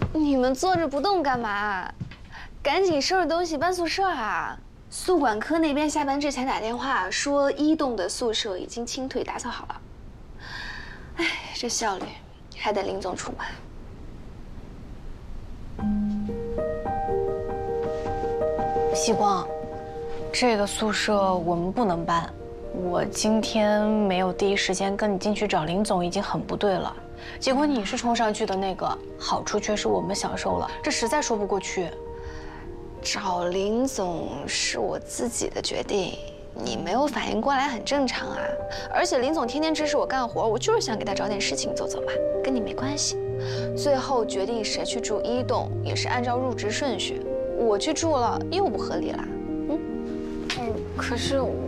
你们坐着不动干嘛？赶紧收拾东西搬宿舍啊！宿管科那边下班之前打电话说1栋的宿舍已经清退打扫好了。哎，这效率还得林总出马。 希光，这个宿舍我们不能搬。我今天没有第一时间跟你进去找林总，已经很不对了。结果你是冲上去的那个，好处却是我们享受了，这实在说不过去。 找林总是我自己的决定，你没有反应过来很正常啊。而且林总天天指使我干活，我就是想给他找点事情做做嘛，跟你没关系。最后决定谁去住1栋，也是按照入职顺序。我去住了又不合理啦。 可是